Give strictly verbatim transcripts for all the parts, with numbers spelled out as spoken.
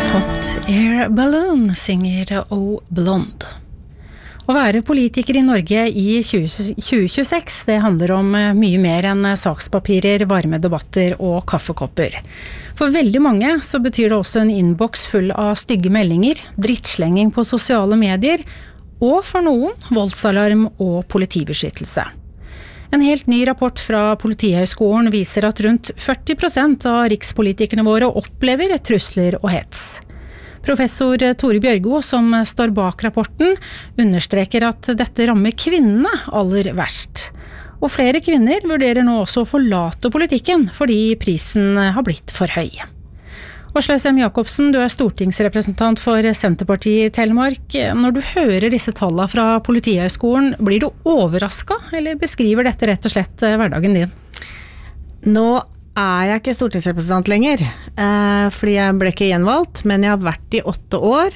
Hot Air Balloon synger O Blond. Å være politiker i Norge i tjue tjueseks, det handler om mye mer enn sakspapirer, varme debatter og kaffekopper. For veldig mange så betyr det også en innboks full av stygge meldinger, drittslenging på sosiale medier, og for noen voldsalarm og politibeskyttelse. En helt ny rapport fra Politihøgskolen viser at rundt førti prosent av rikspolitikerne våre opplever trusler og hets. Professor Tore Bjørgo, som står bak rapporten, understreker at dette rammer kvinnene aller verst. Og flere kvinner vurderer nå også å forlate politikken fordi prisen har blitt for høy. Åslaug Sem-Jacobsen, du er stortingsrepresentant for Senterpartiet i Telemark. Når du hører disse tallene fra Politihøgskolen, blir du overrasket, eller beskriver dette rett og slett hverdagen din? Nå er jeg ikke stortingsrepresentant lenger, fordi jeg ble ikke gjenvalgt, men jeg har vært i åtte år,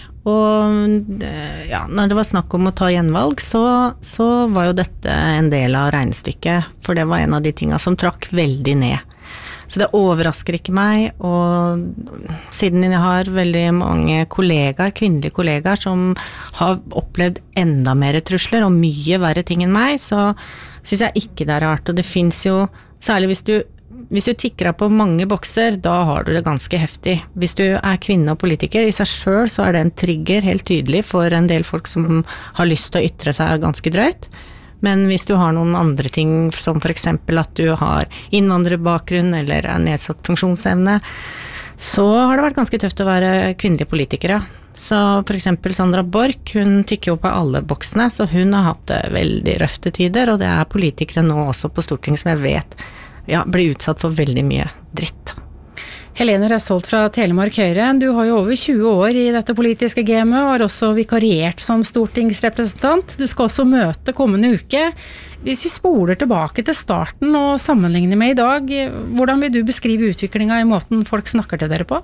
og ja, når det var snakk om å ta gjenvalg, så, så var jo dette en del av regnestykket, for det var en av de tingene som trakk veldig ned. Så det overrasker ikke meg, og siden jeg har veldig mange kollegaer, kvinnelige kollegaer, som har opplevd enda mer trusler og mye verre ting enn meg, så synes jeg ikke det er rart. Og det finnes jo, særlig hvis du, hvis du tikker av på mange bokser, da har du det ganske heftig. Hvis du er kvinne og politiker, i seg selv så er det en trigger helt tydelig for en del folk som har lyst til å ytre seg ganske drøyt. Men hvis du har noen andre ting, som for eksempel at du har innvandrerbakgrunn eller er nedsatt funksjonsevne, så har det vært ganske tøft å være kvinnelige politikere. Så for eksempel Sandra Borch, hun tikker jo på alle boksene, så hun har hatt veldig røfte tider, og det er politikere nå også på Stortinget som jeg vet ja, blir utsatt for veldig mye dritt. Helene Røsholt fra Telemark Høyre, du har jo over tjue år i dette politiske gamet og har også vikariert som stortingsrepresentant. Du skal også møte kommende uke. Hvis vi spoler tilbake til starten og sammenligner med i dag, hvordan vil du beskrive utviklingen i måten folk snakker til dere på?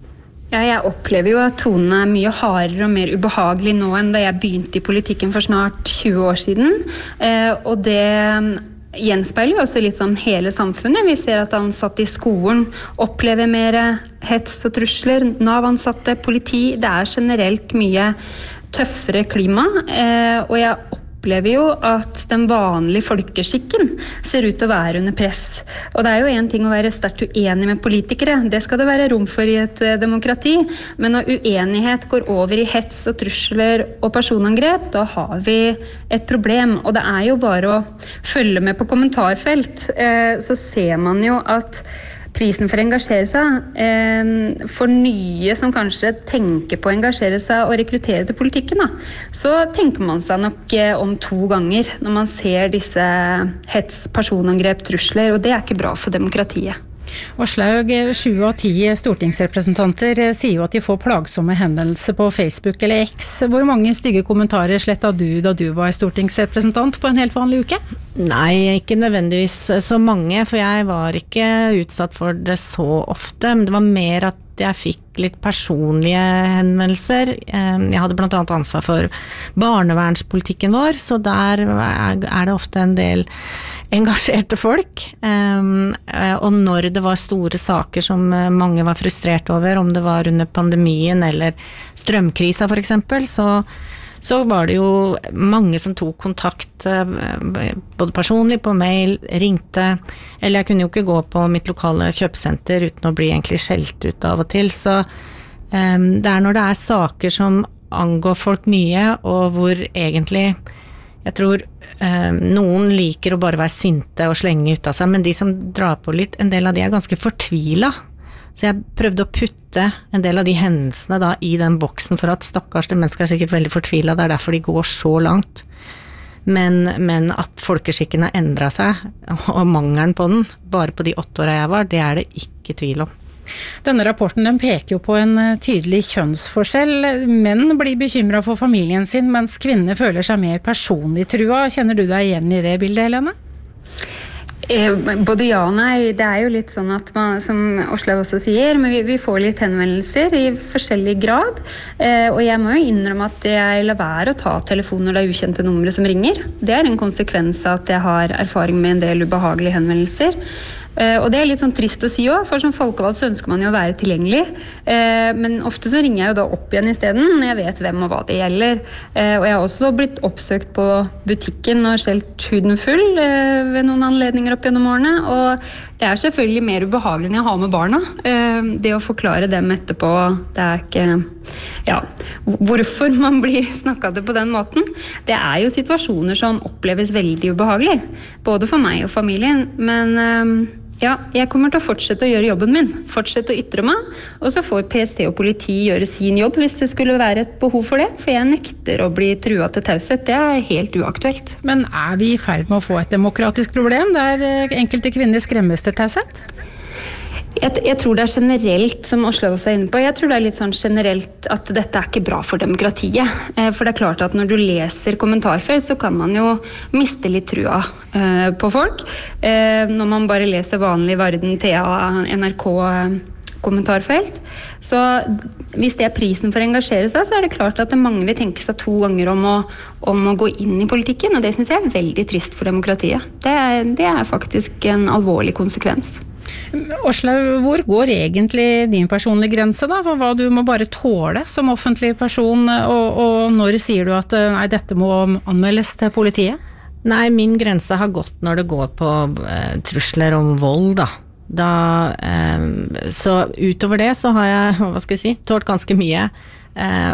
Ja, jeg opplever jo at tonen er mye hardere og mer ubehagelig nå enn da jeg begynte i politikken for snart tjue år siden. Eh, og det gjenspeiler jo også litt sånn hele samfunnet. Vi ser at ansatte i skolen opplever mer hets og trusler, Nav-ansatte, politi. Det er generelt mye tøffere klima, eh, og jeg opplever jo at den vanlige folkeskikken ser ut til å være under press. Og det er jo en ting å være sterkt uenig med politikere, det skal det være rom for i et eh, demokrati, men når uenighet går over i hets og trusler og personangrep, da har vi et problem. Og det er jo bare å følge med på kommentarfelt, eh, så ser man jo at prisen for å engasjere seg, eh, for nye som kanskje tenker på å engasjere seg og rekruttere til politikken, da, så tenker man seg nok eh, om to ganger når man ser disse hets, personangrep, trusler, og det er ikke bra for demokratiet. Åslaug, sju av ti stortingsrepresentanter sier jo at de får plagsomme henvendelser på Facebook eller X. Hvor mange stygge kommentarer slettet du da du var stortingsrepresentant på en helt vanlig uke? Nei, ikke nødvendigvis så mange, for jeg var ikke utsatt for det så ofte. Men det var mer at jeg fikk litt personlige henvendelser. Jeg hadde blant annet ansvar for barnevernspolitikken vår, så der er det ofte en del engasjerte folk. Og når det var store saker som mange var frustrert over, om det var under pandemien eller strømkrisa for eksempel, så så var det jo mange som tok kontakt, både personlig, på mail, ringte, eller jeg kunne jo ikke gå på mitt lokale kjøpesenter uten å bli egentlig skjelt ut av og til, så um, det er når det er saker som angår folk mye, og hvor egentlig, jeg tror um, noen liker å bare være sinte og slenge ut av seg, men de som drar på litt, en del av de er ganske fortvilet. Så jeg prøvde å putte en del av de hendelsene da i den boksen, for at stakkars de mennesker er sikkert veldig fortvilet, det er derfor de går så langt. Men, men at folkeskikken har endret seg, og mangelen på den, bare på de åtte årene jeg var, det er det ikke tvil om. Denne rapporten den peker jo på en tydelig kjønnsforskjell. Menn blir bekymret for familien sin, mens kvinner føler seg mer personlig trua. Kjenner du deg igjen i det bildet, Helene? Både ja og nei, det er jo litt sånn at man, som Åslaug også sier, men vi, vi får litt henvendelser i forskjellig grad, eh, og jeg må jo innrømme at jeg lar være å ta telefonen når det er ukjente numre som ringer. Det er en konsekvens av at jeg har erfaring med en del ubehagelige henvendelser. Og det er litt sånn trist å si også, for som folkevalgt så ønsker man jo å være tilgjengelig. Men ofte så ringer jeg jo da opp igjen i stedet, når jeg vet hvem og hva det gjelder. Og jeg har også blitt oppsøkt på butikken og skjelt huden full ved noen anledninger opp gjennom årene. Og det er selvfølgelig mer ubehagelig enn jeg har med barna. Det å forklare dem etterpå, det er ikke... Ja, hvorfor man blir snakket det på den måten. Det er jo situasjoner som oppleves veldig ubehagelig, både for meg og familien, men ja, jeg kommer til å fortsette å gjøre jobben min, fortsette å ytre meg, og så får P S T og politi gjøre sin jobb hvis det skulle være et behov for det, for jeg nekter å bli truet til taushet, det er helt uaktuelt. Men er vi i ferd med å få et demokratisk problem der enkelte kvinner skremmes til taushet? Jeg, jeg tror det er generelt, som Åslaug også er inne på, jeg tror det er litt sånn generelt at dette er ikke bra for demokratiet. For det er klart at når du leser kommentarfelt, så kan man jo miste litt trua eh, på folk. Eh, når man bare leser vanlig Varden, T A, N R K kommentarfelt. Så hvis det er prisen for å engasjere seg, så er det klart at det mange vil tenke seg to ganger om å, om å gå inn i politikken, og det synes jeg er veldig trist for demokratiet. Det er, det er faktisk en alvorlig konsekvens. Åslaug, hvor går egentlig din personlige grense da, for hva du må bare tåle som offentlig person, og, og når sier du at nei, dette må anmeldes til politiet? Nei, min grense har gått når det går på eh, trusler om vold da. da eh, så utover det så har jeg, hva skal jeg si, tålt ganske mye, eh,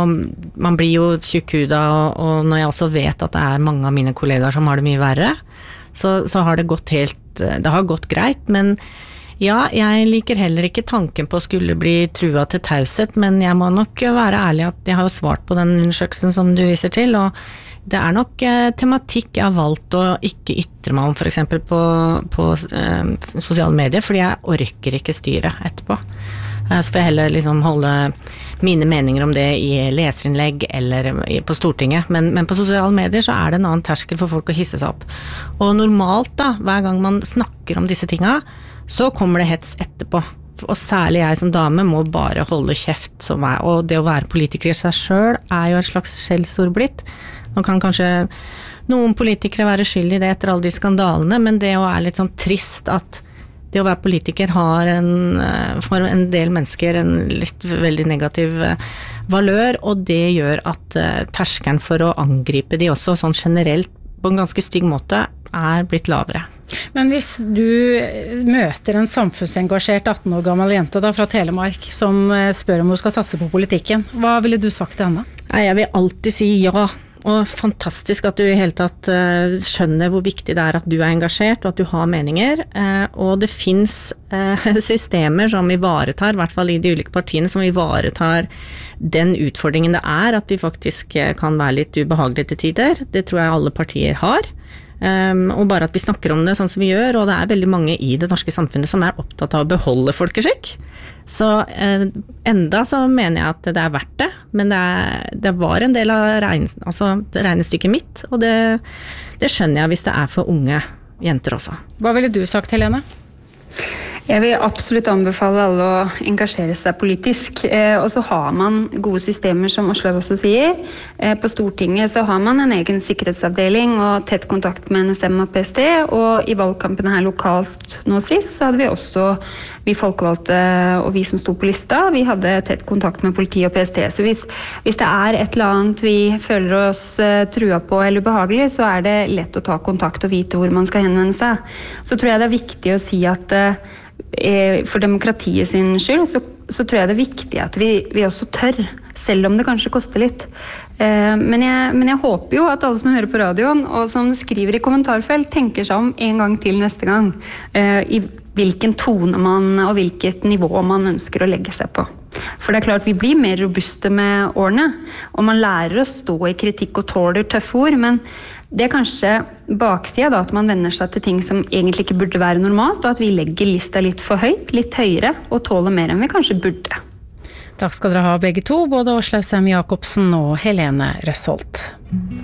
og man blir jo tjukkhuda, og, og når jeg også vet at det er mange av mine kollegaer som har det mye verre, så, så har det gått helt det har gått greit, men ja, jeg liker heller ikke tanken på å skulle bli trua til taushet, men jeg må nok være ærlig at jeg har jo svart på den undersøkelsen som du viser til, og det er nok eh, tematikk jeg har valgt å ikke ytre meg om, for eksempel på, på eh, sosiale medier, fordi jeg orker ikke styre etterpå. Eh, så får jeg heller liksom holde mine meninger om det i leserinnlegg eller på Stortinget, men, men på sosiale medier så er det en annen terskel for folk å hisse seg opp. Og normalt da, hver gang man snakker om disse tinga, så kommer det hets etterpå. Og særlig jeg som dame må bare holde kjeft som meg, og det å være politiker i seg selv er jo et slags skjellsord blitt. Nå kan kanskje noen politikere være skyld i det etter alle de skandalene, men det er litt sånn trist at det å være politiker har en, for en del mennesker en litt veldig negativ valør, og det gjør at terskelen for å angripe de også sånn generelt på en ganske stygg måte er blitt lavere. Men hvis du møter en samfunnsengasjert atten år gammel jente da, fra Telemark som spør om hun skal satse på politikken, hva ville du sagt til henne? Nei, jeg vil alltid si ja. Og fantastisk at du i hele tatt uh, skjønner hvor viktig det er at du er engasjert og at du har meninger, uh, og det finnes uh, systemer som ivaretar, i hvert fall i de ulike partiene, som ivaretar den utfordringen det er at de faktisk uh, kan være litt ubehagelige til tider. Det tror jeg alle partier har. Um, og bare at vi snakker om det sånn som vi gjør, og det er veldig mange i det norske samfunnet som er opptatt av å beholde folkeskikk. Så uh, enda så mener jeg at det er verdt det, men det, er, det var en del av regn, altså det regnestykket mitt, og det, det skjønner jeg hvis det er for unge jenter også. Hva ville du sagt, Helene? Jeg vil absolutt anbefale alle å engasjere seg politisk, eh, og så har man gode systemer, som Åslaug også sier. Eh, på Stortinget så har man en egen sikkerhetsavdeling og tett kontakt med N S M og P S T, og i valgkampene her lokalt nå sist, så hadde vi også, vi folkevalgte og vi som sto på lista, vi hadde tett kontakt med politi og P S T. Så hvis, hvis det er et eller annet vi føler oss eh, trua på eller ubehagelig, så er det lett å ta kontakt og vite hvor man skal henvende seg. Så tror jeg det er viktig å si at eh, for demokratiet sin skyld, så, så tror jeg det er viktig at vi, vi også tør, selv om det kanskje koster litt. Eh, men, jeg, men jeg håper jo at alle som hører på radioen, og som skriver i kommentarfelt, tenker seg om en gang til neste gang, eh, i hvilken tone man, og hvilket nivå man ønsker å legge seg på. For det er klart, vi blir mer robuste med årene, og man lærer å stå i kritikk og tåler tøffe ord, men det er kanskje baksida da, at man venner seg til ting som egentlig ikke burde være normalt, og at vi legger lista litt for høyt, litt høyere, og tåler mer enn vi kanskje burde. Takk skal dere ha begge to, både Åslaug Sem-Jacobsen og Helene Røsholt.